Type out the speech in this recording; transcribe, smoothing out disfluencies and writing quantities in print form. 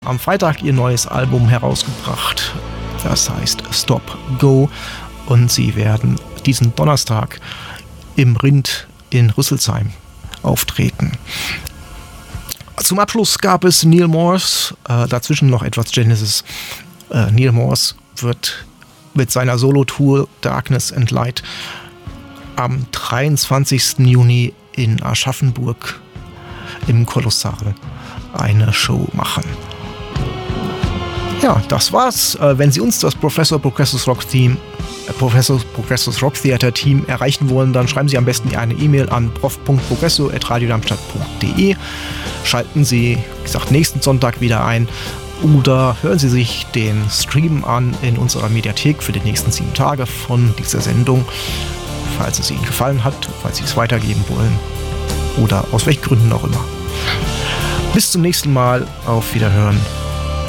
am Freitag ihr neues Album herausgebracht. Das heißt Stop Go. Und sie werden diesen Donnerstag im Rind in Rüsselsheim auftreten. Zum Abschluss gab es Neal Morse, dazwischen noch etwas Genesis. Neal Morse wird mit seiner Solo-Tour Darkness and Light am 23. Juni in Aschaffenburg im Kolossal eine Show machen. Ja, das war's. Wenn Sie uns das Professor Progressus Rock Theater Team erreichen wollen, dann schreiben Sie am besten eine E-Mail an prof.progresso@radiodarmstadt.de. Schalten Sie, wie gesagt, nächsten Sonntag wieder ein oder hören Sie sich den Stream an in unserer Mediathek für die nächsten 7 Tage von dieser Sendung, falls es Ihnen gefallen hat, falls Sie es weitergeben wollen oder aus welchen Gründen auch immer. Bis zum nächsten Mal. Auf Wiederhören.